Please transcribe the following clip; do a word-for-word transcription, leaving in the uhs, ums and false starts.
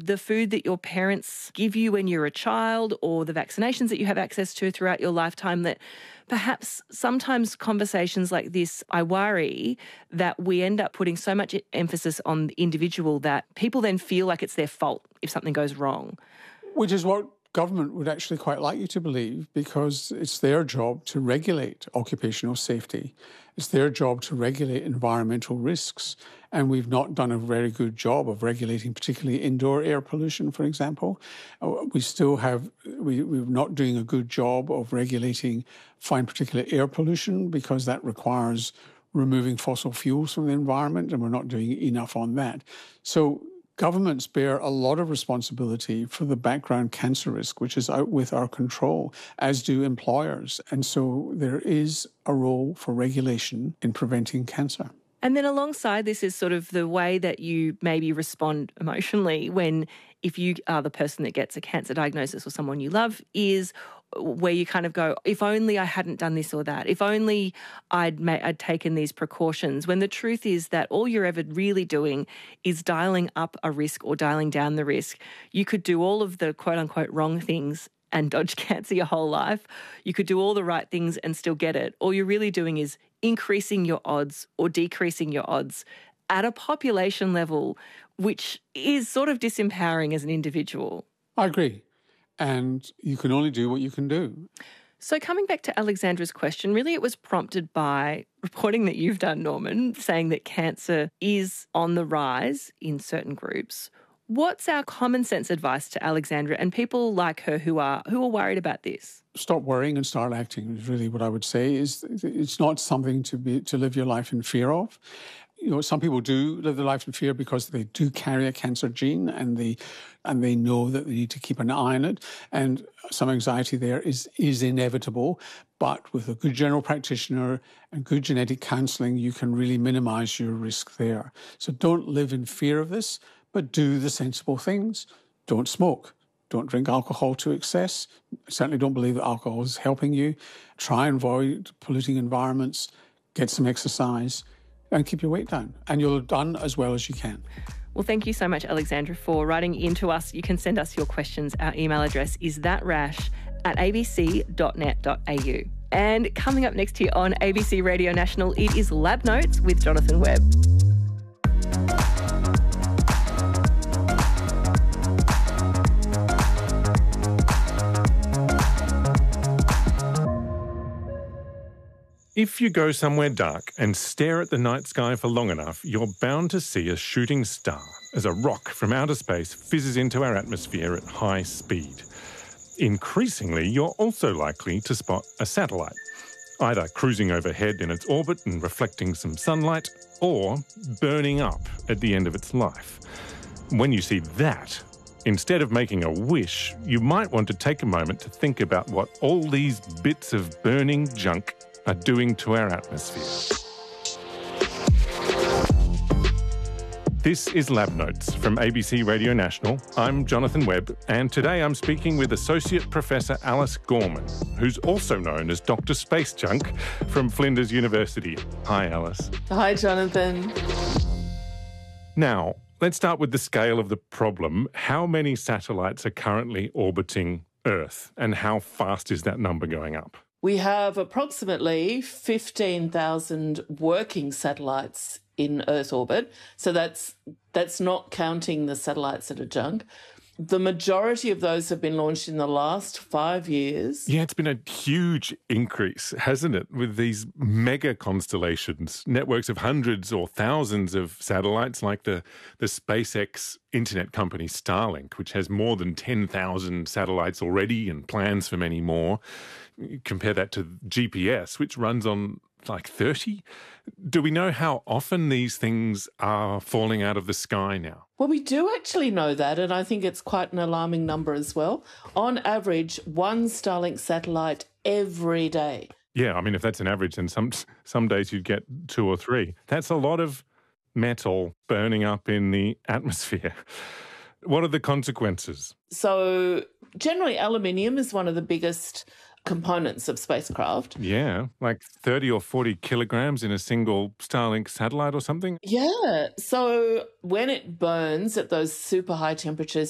the food that your parents give you when you're a child or the vaccinations that you have access to throughout your lifetime, that perhaps sometimes conversations like this, I worry that we end up putting so much emphasis on the individual that people then feel like it's their fault if something goes wrong. Which is what government would actually quite like you to believe, because it's their job to regulate occupational safety. It's their job to regulate environmental risks. And we've not done a very good job of regulating, particularly indoor air pollution, for example. We still have, we, we're not doing a good job of regulating fine particulate air pollution, because that requires removing fossil fuels from the environment, and we're not doing enough on that. So governments bear a lot of responsibility for the background cancer risk, which is out with our control, as do employers. And so there is a role for regulation in preventing cancer. And then alongside this is sort of the way that you maybe respond emotionally when, if you are the person that gets a cancer diagnosis or someone you love, is where you kind of go, if only I hadn't done this or that, if only I'd ma- I'd taken these precautions, when the truth is that all you're ever really doing is dialing up a risk or dialing down the risk. You could do all of the quote-unquote wrong things and dodge cancer your whole life. You could do all the right things and still get it. All you're really doing is increasing your odds or decreasing your odds at a population level, which is sort of disempowering as an individual. I agree. And you can only do what you can do. So coming back to Alexandra's question, really it was prompted by reporting that you've done, Norman, saying that cancer is on the rise in certain groups. What's our common sense advice to Alexandra and people like her who are who are worried about this? Stop worrying and start acting is really what I would say. Is it's not something to be to live your life in fear of. You know, some people do live their life in fear because they do carry a cancer gene, and they and they know that they need to keep an eye on it. And some anxiety there is is inevitable. But with a good general practitioner and good genetic counselling, you can really minimise your risk there. So don't live in fear of this, but do the sensible things. Don't smoke. Don't drink alcohol to excess. Certainly don't believe that alcohol is helping you. Try and avoid polluting environments. Get some exercise and keep your weight down. And you'll have done as well as you can. Well, thank you so much, Alexandra, for writing into us. You can send us your questions. Our email address is thatrash at a b c dot net dot a u. And coming up next here on A B C Radio National, it is Lab Notes with Jonathan Webb. If you go somewhere dark and stare at the night sky for long enough, you're bound to see a shooting star as a rock from outer space fizzes into our atmosphere at high speed. Increasingly, you're also likely to spot a satellite, either cruising overhead in its orbit and reflecting some sunlight, or burning up at the end of its life. When you see that, instead of making a wish, you might want to take a moment to think about what all these bits of burning junk are doing to our atmosphere. This is Lab Notes from A B C Radio National. I'm Jonathan Webb, and today I'm speaking with Associate Professor Alice Gorman, who's also known as Doctor Space Junk from Flinders University. Hi, Alice. Hi, Jonathan. Now, let's start with the scale of the problem. How many satellites are currently orbiting Earth, and how fast is that number going up? We have approximately fifteen thousand working satellites in Earth orbit. So that's that's not counting the satellites that are junk. The majority of those have been launched in the last five years. Yeah, it's been a huge increase, hasn't it, with these mega constellations, networks of hundreds or thousands of satellites like the, the SpaceX internet company Starlink, which has more than ten thousand satellites already and plans for many more. Compare that to G P S, which runs on like thirty. Do we know how often these things are falling out of the sky now? Well, we do actually know that, and I think it's quite an alarming number as well. On average, one Starlink satellite every day. Yeah, I mean, if that's an average, then some some days you'd get two or three. That's a lot of metal burning up in the atmosphere. What are the consequences? So generally, aluminium is one of the biggest components of spacecraft. Yeah, like thirty or forty kilograms in a single Starlink satellite or something? Yeah. So when it burns at those super high temperatures,